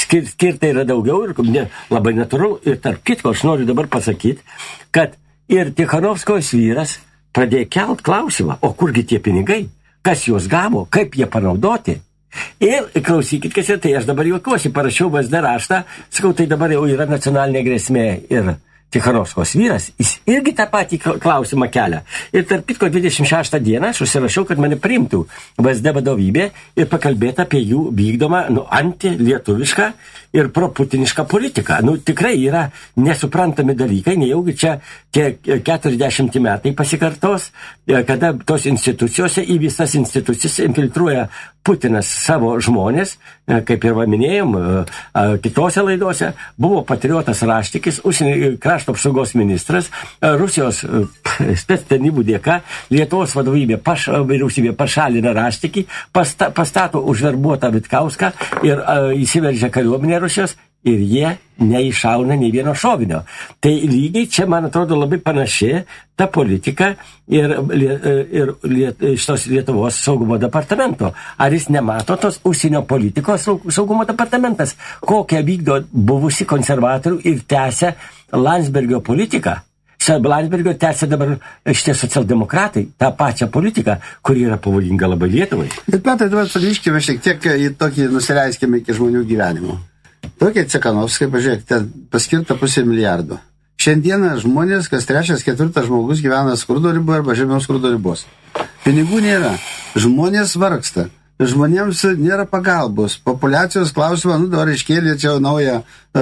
skirta yra daugiau ir labai natūralu. Ir tarp kitko, aš noriu dabar pasakyti, kad ir Tikhanovskos vyras pradėjo kelt klausimą, o kurgi tie pinigai, kas juos gavo, kaip jie panaudoti. Ir klausykit, kas yra, tai aš dabar juokiuosi, parašiau VSD raštą, sakau, tai dabar jau yra nacionalinė grėsmė ir Tikhanovskos vyras, jis irgi tą patį klausimą kelia. Ir tarp kitko 26 dieną aš užsirašiau, kad mane priimtų VSD vadovybė ir pakalbėti apie jų vykdomą antilietuvišką ir proputinišką politiką. Tikrai yra nesuprantami dalykai, nejaugi čia tie 40 metai pasikartos, kada tos institucijose į visas institucijas infiltruoja Putinas savo žmonės, kaip ir minėjom, kitose laidose, buvo patriotas Raštikis, krašto apsaugos ministras, Rusijos spectarnybų dėka, Lietuvos vyriausybė pašalina Raštikį, pastato užverbuotą Vitkauską ir įsiveržia kariuomenė Rusijos ir jie neišauna nei vieno šovinio. Tai lygiai čia, man atrodo, labai panaši ta politika ir šitos Lietuvos saugumo departamento. Ar jis nemato tos užsienio politikos saugumo departamentas, kokią vykdo buvusi konservatorių ir tęsia Landsbergio politiką? Landsbergio tęsia dabar šitie socialdemokratai tą pačią politiką, kuri yra pavojinga labai Lietuvai. Bet Petrai, dabar sugrįžkime šiek tiek į tokį nusileiskime iki žmonių gyvenimo. Tokie Tikhanovskai, pažiūrėk, paskirta 500 milijardų. Šiandieną žmonės, kas 3-4 žmogus gyvena skurdo riboje arba žemiau skurdo ribos. Pinigų nėra. Žmonės vargsta. Žmonėms nėra pagalbos. Populiacijos klausimą, dabar iškėlė čia naują,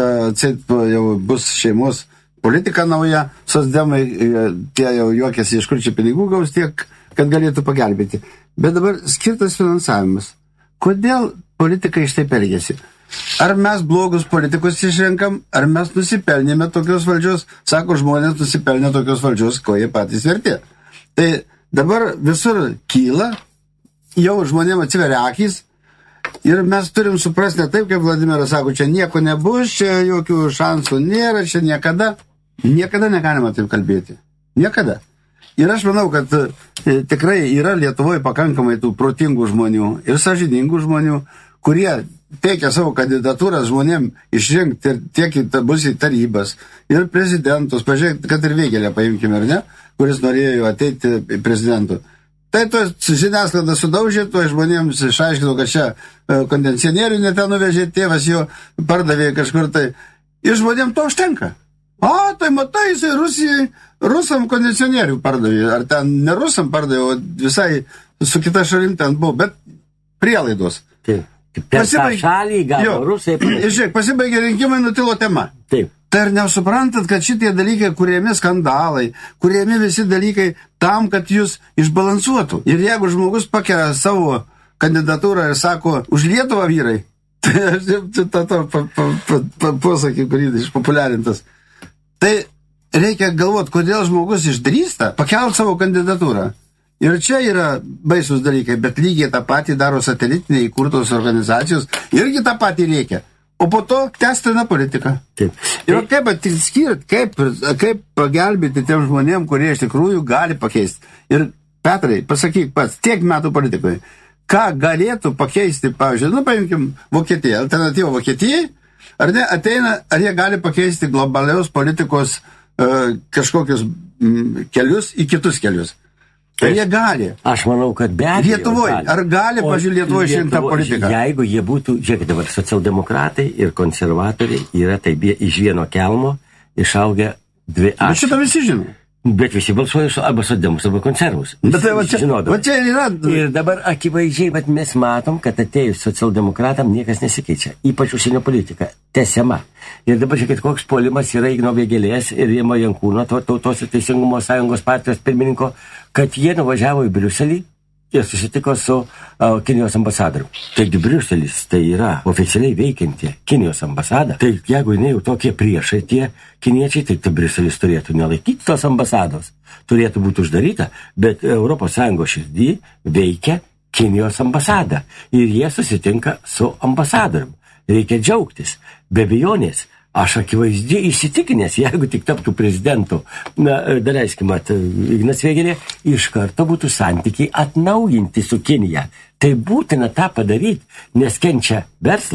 jau bus šeimos politika nauja, socdemai, tie jau juokėsi, iš kur čia pinigų gaus tiek, kad galėtų pagelbėti. Bet dabar skirtas finansavimas. Kodėl politikai šitaip elgiasi? Ar mes blogus politikus išrenkam, ar mes nusipelnėme tokios valdžios? Sako, žmonės nusipelnė tokios valdžios, ko jie patys vertė. Tai dabar visur kyla, jau žmonėm atsiveria akys ir mes turim suprasti ne taip, kaip Vladimiras sako, čia nieko nebus, čia jokių šansų nėra, čia niekada negalima taip kalbėti. Niekada. Ir aš manau, kad tikrai yra Lietuvoje pakankamai tų protingų žmonių ir sąžiningų žmonių, kurie teikia savo kandidatūras žmonėm išrinkti ir tiek bus į tarybas ir prezidentus, pažiūrėk, kad ir Vėgėlę paimkime, ar ne, kuris norėjo ateiti prezidentu. Tai to žiniasklaida sudaužė, to žmonėms išaiškino, kad čia kondicionierių neten nuvežė, tėvas jo pardavė kažkur tai. Ir žmonėm to užtenka. Tai matai, jisai rusam kondicionierių pardavė, ar ten ne rusam pardavė, o visai su kita šalim ten buvo, bet prielaidos. Taip. Per tą šalį gavo rusai. Žiūrėk, pasibaigė rinkimai, nutilo tema. Taip. Tai ar nesuprantat, kad šitie dalykai, kuriami skandalai, kuriami visi dalykai tam, kad jūs išbalansuotų. Ir jeigu žmogus pakelia savo kandidatūrą ir sako, už Lietuvą vyrai, tai aš tą posakį, kurį išpopuliarintas, tai reikia galvoti, kodėl žmogus išdrįsta pakelt savo kandidatūrą. Ir čia yra baisus dalykai, bet lygiai tą patį daro satelitiniai įkurtos organizacijos, irgi tą patį reikia. O po to tęstina politika. Taip. Ir kaip atskirti, kaip pagelbėti tiem žmonėm, kurie iš tikrųjų gali pakeisti. Ir Petrai, pasakyk pats, tiek metų politikoje, ką galėtų pakeisti, pavyzdžiui, paimkim Vokietiją, alternatyvą Vokietijai, ar ne, ateina, ar jie gali pakeisti globalios politikos kažkokius kelius į kitus kelius. Tai jie gali. Aš manau, kad be abejo. Lietuvoje. Ar gali, pažiūrėjau, Lietuvoje išrinktą politiką? Jeigu jie būtų, žiūrėkit dabar, socialdemokratai ir konservatoriai yra taip iš vieno kelmo išaugę dvi ašis. Bet šitą visi žino. Bet visi balsuoja arba socdemus, arba konservus. Bet tai va čia yra. Ir dabar akivaizdžiai, bet mes matom, kad atėjus socialdemokratam niekas nesikeičia. Ypač užsienio politika. Tęsiama. Ir dabar žiūrėkit, koks puolimas yra Igno Vėgėlės ir Rimo Jankūno, Tautos ir Teisingumo sąjungos partijos pirmininko, kad jie nuvažiavo į Briuselį ir susitiko su Kinijos ambasadoriu. Taigi Briuselis tai yra oficialiai veikianti Kinijos ambasada. Tai jeigu jinai jau tokie priešai tie kiniečiai, tai Briuselis turėtų nelaikyti tos ambasados. Turėtų būti uždaryta, bet ES širdį veikia Kinijos ambasada. Ir jie susitinka su ambasadorium. Reikia džiaugtis. Be abejonės. Aš akivaizdžiai įsitikinęs, jeigu tik taptų prezidentu, daleiskim, Ignas Vėgėlė, iš karto būtų santykiai atnaujinti su Kinija. Tai būtina tą padaryti, nes kenčia verslas.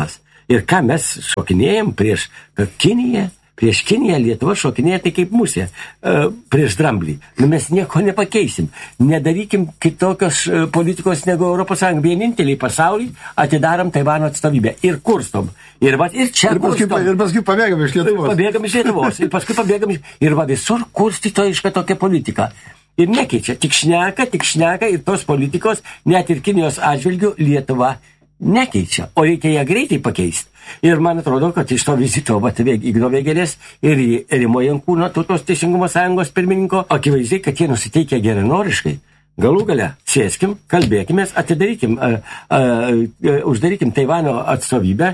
Ir ką mes šokinėjom prieš Kiniją, Lietuva šokinėja tai kaip musė prieš dramblį. Nu, mes nieko nepakeisim. Nedarykim kitokios politikos negu ES. Vieninteliai pasaulyje atidarom Taivano atstovybę ir kurstom. Ir čia kurstom. Ir paskui pabėgam iš Lietuvos. Pabėgam iš Lietuvos. Ir paskui pabėgam ir visur kurstytojiška tokia politika. Ir nekeičia. Tik šneka ir tos politikos, net ir Kinijos atžvilgių Lietuva nekeičia. O reikia ją greitai pakeisti. Ir man atrodo, kad iš to vizito Igno Vėgėlės ir Rimo Jankūno Tautos teisingumo sąjungos pirmininko akivaizdžiai, kad jie nusiteikia geranoriškai. Galų gale, sėskim, kalbėkimės, uždarykim Taivano atstovybę,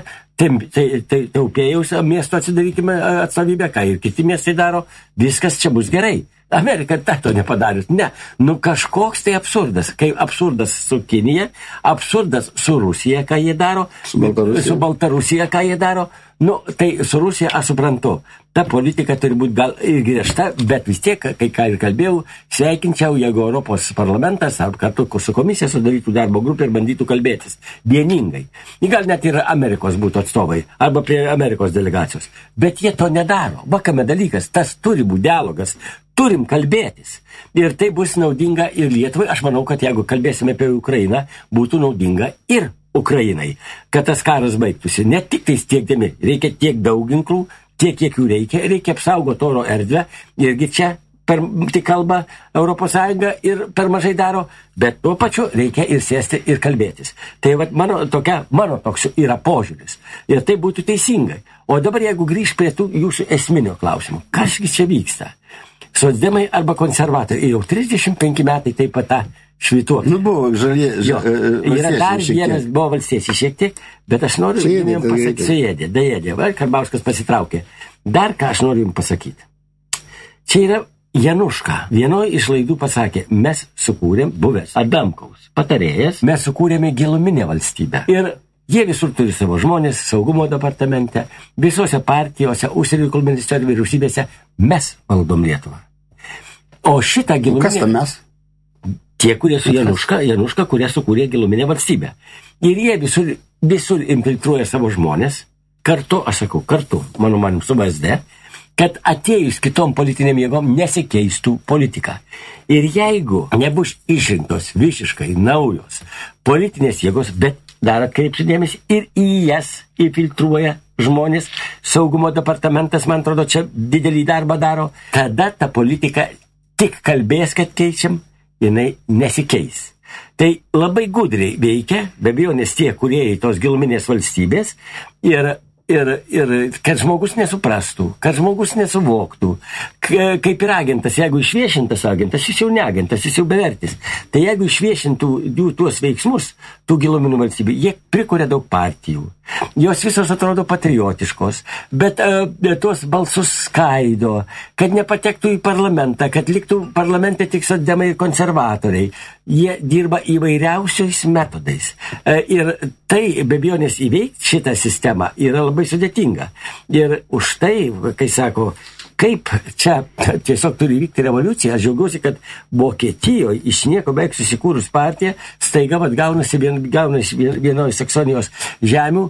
Taupėjaus miesto atsidarykime atstovybę, ką ir kiti miestai daro, viskas čia bus gerai. Amerika to nepadarius. Ne, kažkoks tai absurdas. Kai absurdas su Kinija, absurdas su Rusija, ką jie daro, su Baltarusija, ką jie daro, tai su Rusija aš suprantu. Ta politika turi būti gal ir griežta, bet vis tiek, kai ką ir kalbėjau, sveikinčiau, jeigu Europos parlamentas kartu su komisija sudarytų darbo grupę ir bandytų kalbėtis vieningai. Gal net ir Amerikos būtų atstovai, arba prie Amerikos delegacijos. Bet jie to nedaro. Vakame dalykas, tas turi būti dialogas. Turim kalbėtis. Ir tai bus naudinga ir Lietuvai. Aš manau, kad jeigu kalbėsime apie Ukrainą, būtų naudinga ir Ukrainai. Kad tas karas baigtųsi. Ne tik tai tiekdami. Reikia tiek daug ginklų, tiek kiek jų reikia. Reikia apsaugoti oro erdvę. Irgi čia tik kalba ES ir per mažai daro. Bet tuo pačiu reikia ir sėsti ir kalbėtis. Tai mano toks yra požiūris. Ir tai būtų teisingai. O dabar jeigu grįž prie tų jūsų esminio klausimų. Kasgi čia vyksta? Socdemai arba konservatoriai. Jau 35 metai taip pat tą švytuoklį. Buvo yra dar vienas, buvo valstiečiai šiek tiek, bet aš noriu jums pasakyti, suėdė. Karbauskis pasitraukė. Dar ką aš noriu jums pasakyti. Čia yra Januška. Vienoje iš laidų pasakė, mes sukūrėm, buvęs Adamkaus patarėjas, mes sukūrėme giluminę valstybę. Ir jie visur turi savo žmonės, saugumo departamente, visose partijose, užsienio reikalų ministerijos, vyriausybėse, mes valdom Lietuvą. O šitą giluminę... Kas tam mes? Tie, kurie su Januška, kurie sukūrė giluminę valstybę. Ir jie visur infiltruoja savo žmonės, kartu, mano manim, su VSD, kad atėjus kitom politinėm jėgom nesikeistų politika. Ir jeigu nebus išrinktos visiškai naujos politinės jėgos, bet dar atkreipsiu dėmesį, ir į jas infiltruoja žmonės, saugumo departamentas, man atrodo, čia didelį darbą daro, tada ta politika tik kalbės, kad keičiam, jinai nesikeis. Tai labai gudriai veikia, be abejo, nes tie kūrėjai tos giluminės valstybės ir kad žmogus nesuprastų, kad žmogus nesuvoktų, kaip ir agentas, jeigu išviešintas agentas, jis jau ne agentas, jis jau bevertis. Tai jeigu išviešintų jų tuos veiksmus, tų giluminių valstybių, jie prikuria daug partijų. Jos visos atrodo patriotiškos, bet tuos balsus skaido, kad nepatektų į parlamentą, kad liktų parlamente tik socdemai ir konservatoriai. Jie dirba įvairiausiais metodais. Ir tai, be abejonės, įveikti šitą sistemą yra labai sudėtinga. Ir už tai, kai sako, kaip čia tiesiog turi vykti revoliucija, aš džiaugiuosi, kad Vokietijoje iš nieko beveik susikūrus partija staiga gaunasi vienoje Saksonijos žemių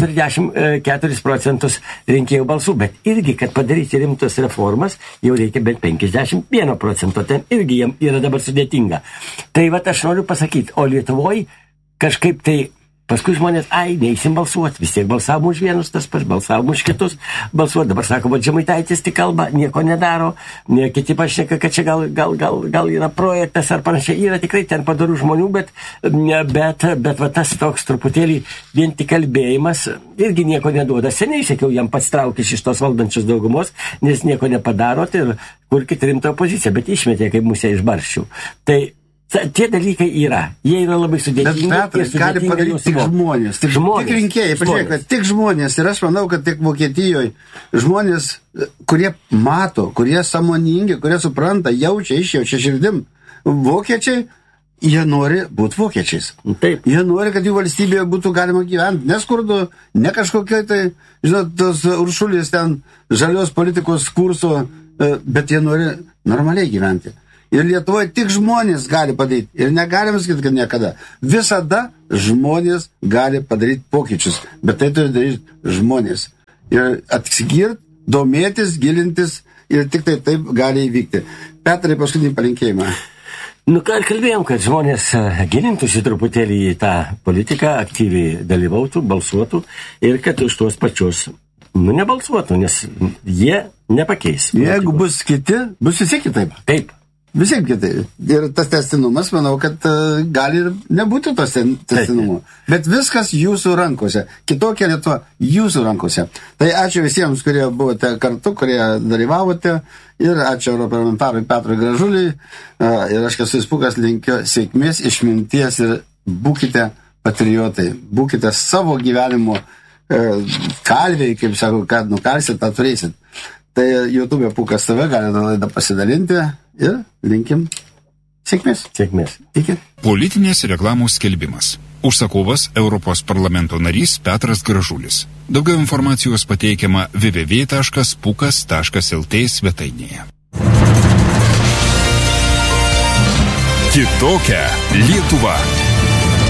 44% rinkėjų balsų, bet irgi, kad padaryti rimtas reformas, jau reikia bent 51%, ten irgi jam yra dabar sudėtinga. Tai aš noriu pasakyti, o Lietuvoje kažkaip tai paskui žmonės, neįsim balsuoti, vis tiek balsavom už vienus, tas pats balsavom už kitus balsuoti. Dabar sako, Žemaitaitis tik kalba, nieko nedaro, kiti pašneka, kad čia gal yra projektas ar panašiai. Yra tikrai ten padorų žmonių, bet tas toks truputėlį vien tik kalbėjimas irgi nieko neduoda. Seniai sakiau, jam pats traukis iš tos valdančios daugumos, nes nieko nepadarot ir kurkit rimtą opoziciją, bet išmetė kaip musę iš barščių. Tai tie dalykai yra. Jie yra labai sudėtingi. Bet Petrai, gali padaryti tik žmonės. Tik rinkėjai. Pažiūrėk, tik žmonės. Ir aš manau, kad tik Vokietijoje žmonės, kurie mato, kurie sąmoningi, kurie supranta, išjaučia širdim. Vokiečiai, jie nori būti vokiečiais. Taip. Jie nori, kad jų valstybėje būtų galima gyventi. Neskurdu, ne kažkokiai tai, tos Uršulės ten žalios politikos kurso, bet jie nori normaliai gyventi. Ir Lietuvoje tik žmonės gali padaryti. Ir negalim sakyti, kad niekada. Visada žmonės gali padaryti pokyčius. Bet tai turi daryti žmonės. Ir atsigirti, domėtis, gilintis ir tik tai taip gali įvykti. Petrai, paskutinį palinkėjimą. Nu, ką ir kalbėjom, kad žmonės gilintųsi truputėlį į tą politiką, aktyviai dalyvautų, balsuotų ir kad už tuos pačius, nebalsuotų, nes jie nepakeis. Jeigu bus kiti, bus visi kitaip. Taip. Visi kitaip. Ir tas tęstinumas, manau, kad gali ir nebūti tos tęstinumo. Bet viskas jūsų rankose. Kitokia Lietuva jūsų rankose. Tai ačiū visiems, kurie buvote kartu, kurie dalyvavote. Ir ačiū europarlamentarui Petrui Gražuliui. Ir aš esu Spūkas, linkiu sėkmės, išminties ir būkite patriotai. Būkite savo gyvenimo kalviai, kaip sako, kad nukalsit, tą turėsit. Tai YouTube Pūkas TV galite laidą pasidalinti ir linkim sėkmės. Sėkmės. Iki. Politinės reklamos skelbimas. Užsakovas Europos parlamento narys Petras Gražulis. Daugiau informacijos pateikiama www.pukas.lt svetainėje. Kitokia Lietuva.